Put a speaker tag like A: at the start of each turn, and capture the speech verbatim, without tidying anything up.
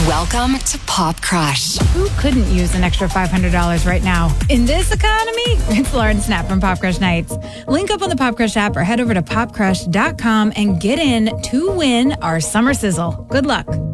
A: Welcome to Pop Crush.
B: Who couldn't use an extra five hundred dollars right now? In this economy, it's Lauren Snap from Pop Crush Nights. Link up on the Pop Crush app or head over to pop crush dot com and get in to win our summer sizzle. Good luck.